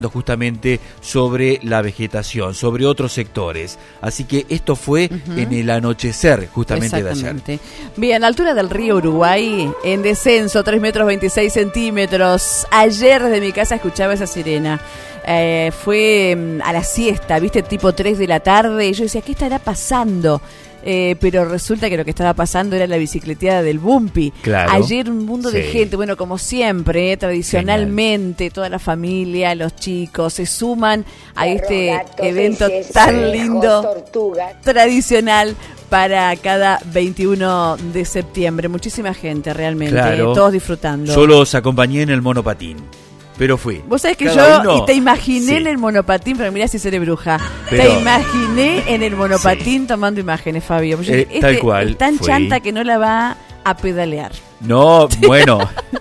justamente sobre la vegetación, sobre otros sectores. Así que esto fue en el anochecer justamente de ayer. Bien, a la altura del río Uruguay, en descenso, 3 metros 26 centímetros. Ayer desde mi casa escuchaba esa sirena. Fue a la siesta, viste, tipo 3 de la tarde. Y yo decía, ¿qué estará pasando? Pero resulta que lo que estaba pasando era la bicicleteada del Bumpy. Claro. Ayer un mundo de gente, bueno, como siempre, tradicionalmente, genial. Toda la familia, los chicos, se suman a este evento tan lindo, tradicional, para cada 21 de septiembre. Muchísima gente realmente, claro. Todos disfrutando. Yo los acompañé en el monopatín. Pero fui. Vos sabés que yo te imaginé en el monopatín, pero mirá si seré bruja. Te imaginé en el monopatín tomando imágenes, Fabio. Tal cual. Es tan chanta que no la va a pedalear. No, bueno.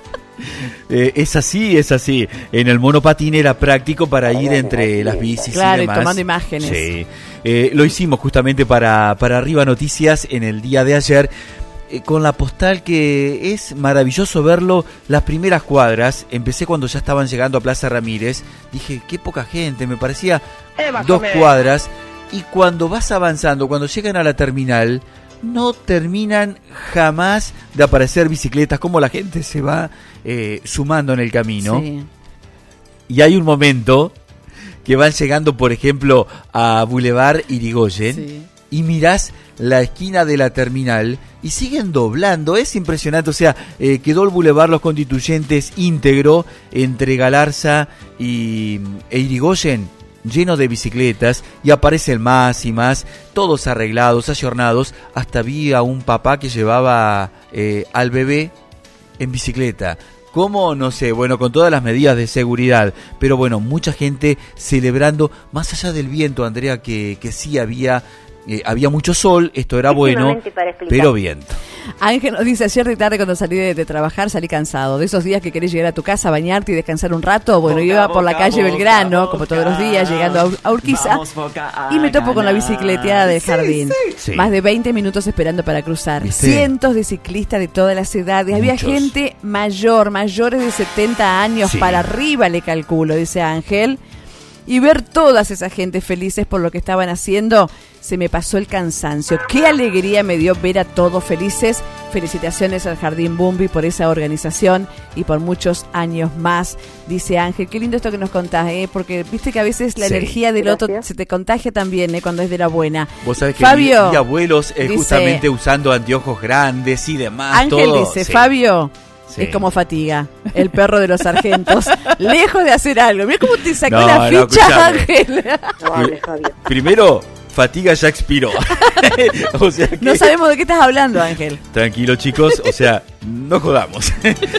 Es así. En el monopatín era práctico para ir entre las bicis y demás. Tomando imágenes. Sí. Lo hicimos justamente para Arriba Noticias en el día de ayer. Con la postal, que es maravilloso verlo, las primeras cuadras. Empecé cuando ya estaban llegando a Plaza Ramírez. Dije, qué poca gente, me parecía 2 cuadras. Y cuando vas avanzando, cuando llegan a la terminal, no terminan jamás de aparecer bicicletas, como la gente se va sumando en el camino. Sí. Y hay un momento que van llegando, por ejemplo, a Boulevard Irigoyen, sí, y mirás la esquina de la terminal y siguen doblando. Es impresionante. O sea, quedó el Boulevard Los Constituyentes íntegro entre Galarza e Irigoyen, lleno de bicicletas, y aparecen más y más, todos arreglados, ayornados. Hasta vi a un papá que llevaba al bebé en bicicleta. ¿Cómo? No sé, bueno, con todas las medidas de seguridad, pero bueno, mucha gente celebrando, más allá del viento, Andrea, que sí había mucho sol, esto era bueno, pero viento. Ángel nos dice, ayer de tarde cuando salí de trabajar salí cansado. De esos días que querés llegar a tu casa, bañarte y descansar un rato, bueno, iba por la calle Belgrano, como todos los días, llegando a Urquiza, y me topo con la bicicleteada del jardín. Sí. Más de 20 minutos esperando para cruzar. ¿Viste? Cientos de ciclistas de todas las edades. Había gente mayores de 70 años, sí, para arriba, le calculo, dice Ángel. Y ver todas esas gente felices por lo que estaban haciendo, se me pasó el cansancio. Qué alegría me dio ver a todos felices. Felicitaciones al Jardín Bumpy por esa organización y por muchos años más, dice Ángel. Qué lindo esto que nos contás, porque viste que a veces la energía del otro se te contagia también, cuando es de la buena. Vos sabés que Fabio, mi abuelos dice, justamente usando anteojos grandes y demás. Ángel todo, dice, sí. Fabio... Sí. Es como Fatiga, el perro de los sargentos, lejos de hacer algo. Mira cómo te sacó la ficha, Ángel. Primero, Fatiga ya expiró. O sea que... No sabemos de qué estás hablando, Ángel. Tranquilo, chicos, o sea, no jodamos.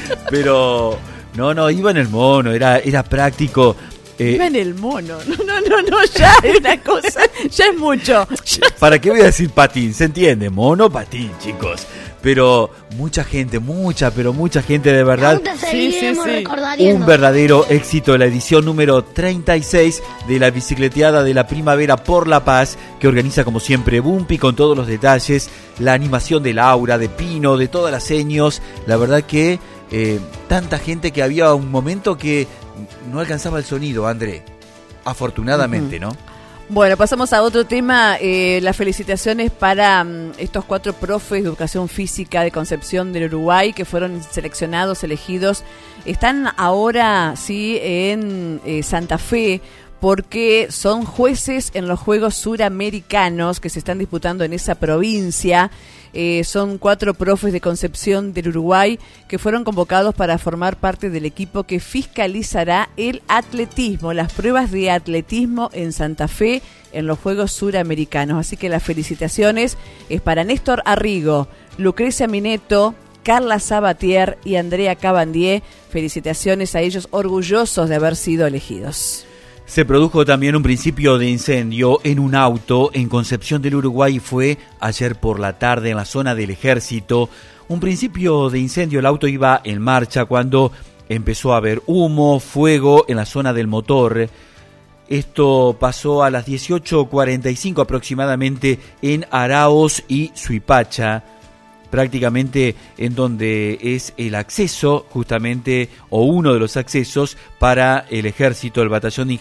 Pero, no, iba en el mono, era práctico. Iba en el mono. No, ya es una cosa, ya es mucho. ¿Para qué voy a decir patín? ¿Se entiende? Mono, patín, chicos. Pero mucha gente de verdad. Sí. Un verdadero éxito, la edición número 36 de la bicicleteada de la Primavera por la Paz, que organiza como siempre Bumpy, con todos los detalles, la animación de Laura, de Pino, de todas las seños. La verdad que tanta gente que había un momento que no alcanzaba el sonido, André. Afortunadamente, ¿no? Bueno, pasamos a otro tema. Las felicitaciones para estos 4 profes de educación física de Concepción del Uruguay que fueron seleccionados, elegidos. Están ahora, sí, en Santa Fe, porque son jueces en los Juegos Suramericanos que se están disputando en esa provincia. Son 4 profes de Concepción del Uruguay que fueron convocados para formar parte del equipo que fiscalizará el atletismo, las pruebas de atletismo en Santa Fe en los Juegos Suramericanos. Así que las felicitaciones es para Néstor Arrigo, Lucrecia Mineto, Carla Sabatier y Andrea Cabandier. Felicitaciones a ellos, orgullosos de haber sido elegidos. Se produjo también un principio de incendio en un auto en Concepción del Uruguay. Fue ayer por la tarde en la zona del Ejército. Un principio de incendio, el auto iba en marcha cuando empezó a haber humo, fuego en la zona del motor. Esto pasó a las 18:45 aproximadamente en Araos y Suipacha. prácticamente en donde es el acceso justamente, o uno de los accesos para el ejército, el batallón de